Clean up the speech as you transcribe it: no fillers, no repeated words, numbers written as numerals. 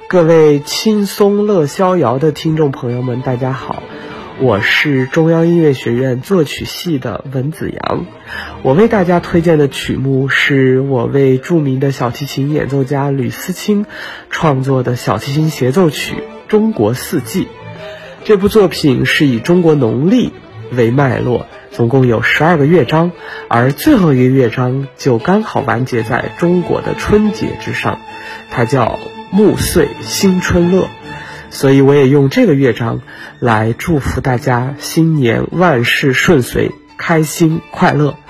各位轻松乐逍遥的听众朋友们，大家好，我是中央音乐学院作曲系的文子阳。我为大家推荐的曲目是我为著名的小提琴演奏家吕思清创作的小提琴协奏曲《中国四季》。这部作品是以中国农历为脉络，总共有12个乐章，而最后一个乐章就刚好完结在中国的春节之上，它叫暮岁新春乐。所以我也用这个乐章来祝福大家新年万事顺遂，开心快乐。